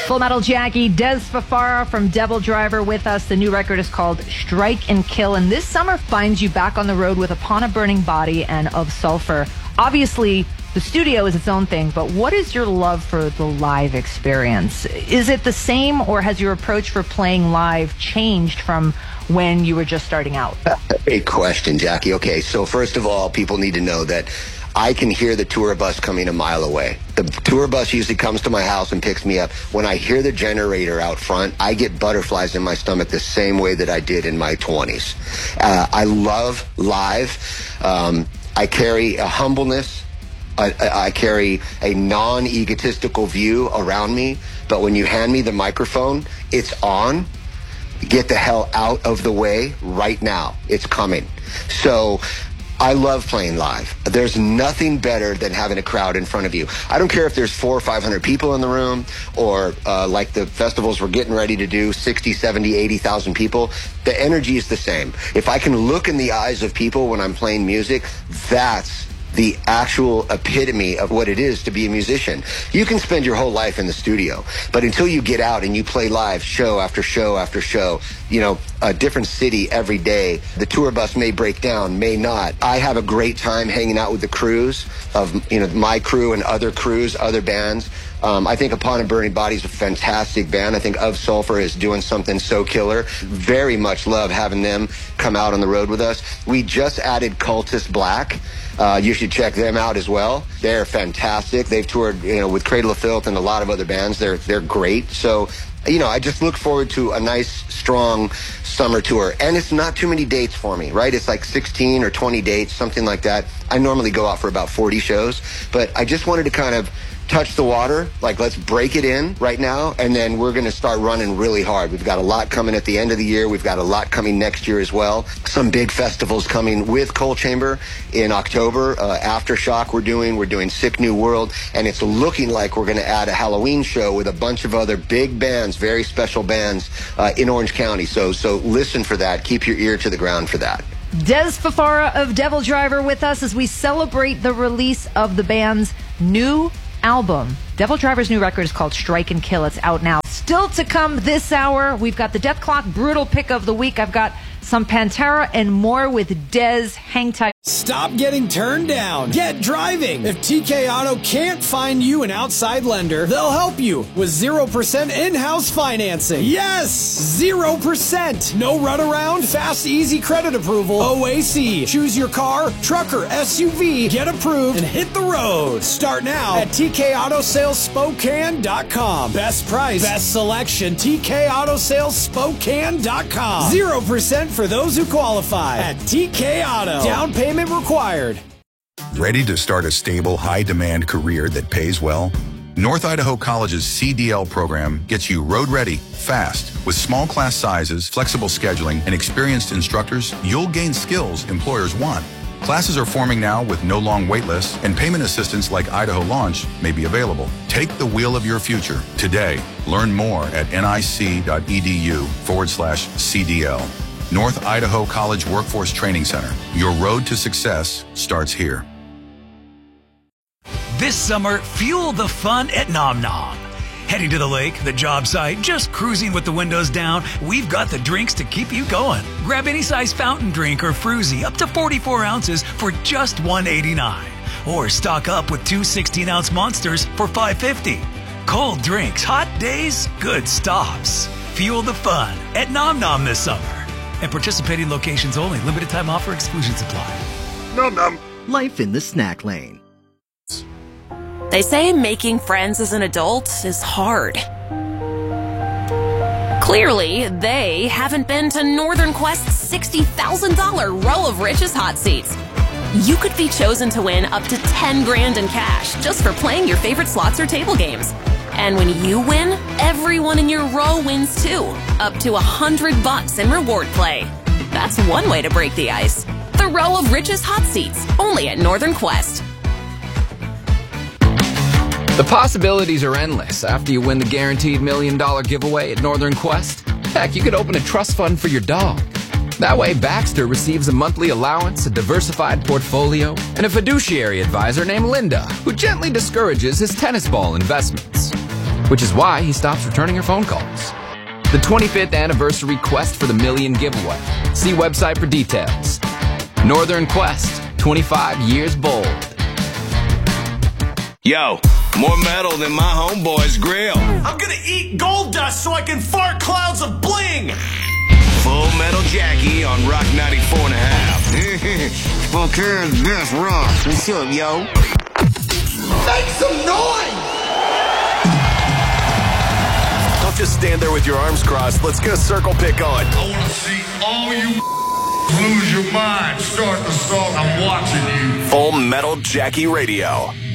Full Metal Jackie, Des Fafara from Devil Driver with us. The new record is called Strike and Kill, and this summer finds you back on the road with Upon a Burning Body and Of Sulfur. Obviously, the studio is its own thing, but what is your love for the live experience? Is it the same, or has your approach for playing live changed from when you were just starting out? Great question, Jackie. Okay, so first of all, people need to know that I can hear the tour bus coming a mile away. The tour bus usually comes to my house and picks me up. When I hear the generator out front, I get butterflies in my stomach the same way that I did in my 20s. I love live. I carry a humbleness. I carry a non-egotistical view around me. But when you hand me the microphone, it's on. Get the hell out of the way right now. It's coming. So I love playing live. There's nothing better than having a crowd in front of you. I don't care if there's 400 or 500 people in the room, or like the festivals we're getting ready to do, 60, 70, 80,000 people. The energy is the same. If I can look in the eyes of people when I'm playing music, that's the actual epitome of what it is to be a musician. You can spend your whole life in the studio, but until you get out and you play live show after show after show, you know, a different city every day, the tour bus may break down, may not. I have a great time hanging out with the crews of, you know, my crew and other crews, other bands. I think Upon a Burning Body is a fantastic band. I think Of Sulfur is doing something so killer. Very much love having them come out on the road with us. We just added Cultist Black. You should check them out as well. They're fantastic. They've toured, you know, with Cradle of Filth and a lot of other bands. They're great. So, you know, I just look forward to a nice, strong summer tour. And it's not too many dates for me, right? It's like 16 or 20 dates, something like that. I normally go out for about 40 shows, but I just wanted to kind of touch the water, like let's break it in right now, and then we're going to start running really hard. We've got a lot coming at the end of the year. We've got a lot coming next year as well. Some big festivals coming with Coal Chamber in October. Aftershock we're doing Sick New World, and it's looking like we're going to add a Halloween show with a bunch of other big bands, very special bands in Orange County. So listen for that. Keep your ear to the ground for that. Des Fafara of Devil Driver with us as we celebrate the release of the band's new album. Devil Driver's new record is called Strike and Kill. It's out now. Still to come this hour, we've got the Death Clock Brutal Pick of the Week. I've got some Pantera and more with Des. Hang tight. Stop getting turned down. Get driving. If TK Auto can't find you an outside lender, they'll help you with 0% in-house financing. Yes! 0%. No runaround, fast, easy credit approval. OAC. Choose your car, truck, or SUV. Get approved and hit the road. Start now at TKAutosalesSpokane.com. Best price, best selection. TKAutosalesSpokane.com. 0% for those who qualify at TK Auto. Down payment required. Ready to start a stable, high-demand career that pays well? North Idaho College's CDL program gets you road-ready, fast. With small class sizes, flexible scheduling, and experienced instructors, you'll gain skills employers want. Classes are forming now with no long wait lists, and payment assistance like Idaho Launch may be available. Take the wheel of your future today. Learn more at nic.edu/CDL. North Idaho College Workforce Training Center. Your road to success starts here. This summer, fuel the fun at Nom Nom. Heading to the lake, the job site, just cruising with the windows down, we've got the drinks to keep you going. Grab any size fountain drink or fruzy up to 44 ounces for just $1.89. Or stock up with two 16-ounce monsters for $5.50. Cold drinks, hot days, good stops. Fuel the fun at Nom Nom this summer. And participating locations only. Limited time offer. Exclusions apply. Nom Nom. Life in the snack lane. They say making friends as an adult is hard. Clearly, they haven't been to Northern Quest's $60,000 Row of Riches hot seats. You could be chosen to win up to $10,000 in cash just for playing your favorite slots or table games. And when you win, everyone in your row wins too. Up to $100 in reward play. That's one way to break the ice. The Row of Riches hot seats, only at Northern Quest. The possibilities are endless after you win the guaranteed $1 million giveaway at Northern Quest. Heck, you could open a trust fund for your dog. That way, Baxter receives a monthly allowance, a diversified portfolio, and a fiduciary advisor named Linda, who gently discourages his tennis ball investments. which is why he stops returning her phone calls. The 25th anniversary Quest for the Million giveaway. See website for details. Northern Quest, 25 years bold. Yo, more metal than my homeboy's grill. I'm gonna eat gold dust so I can fart clouds of bling. Full Metal Jackie on Rock 94.5. Fuck cares, best rock. What's up, yo? Make some noise! Don't just stand there with your arms crossed. Let's get a circle pit going. I want to see all you lose your mind. Start the song. I'm watching you. Full Metal Jackie Radio.